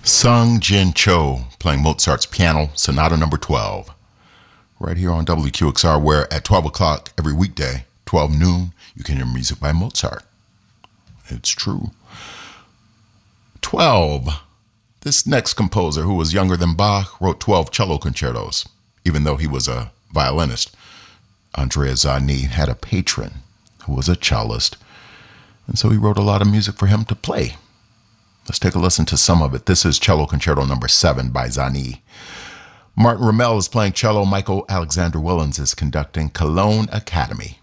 Sung Jin Cho playing Mozart's Piano Sonata Number 12. Right here on WQXR, where at 12 o'clock every weekday, 12 noon, you can hear music by Mozart. It's true. 12. This next composer, who was younger than Bach, wrote 12 cello concertos, even though he was a violinist. Andrea Zani had a patron who was a cellist, and so he wrote a lot of music for him to play. Let's take a listen to some of it. This is Cello Concerto Number 7 by Zani. Martin Rommel is playing cello. Michael Alexander Willens is conducting Cologne Academy.